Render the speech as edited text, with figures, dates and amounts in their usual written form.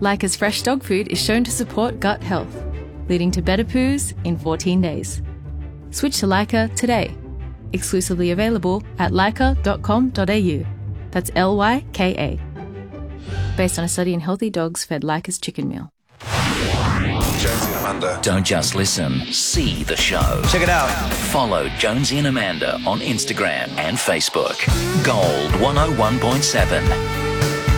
Leica's fresh dog food is shown to support gut health, leading to better poos in 14 days. Switch to Leica today. Exclusively available at leica.com.au. That's Lyka. Based on a study in healthy dogs fed Leica's chicken meal. Jonesy and Amanda. Don't just listen, see the show. Check it out. Follow Jonesy and Amanda on Instagram and Facebook. Gold 101.7.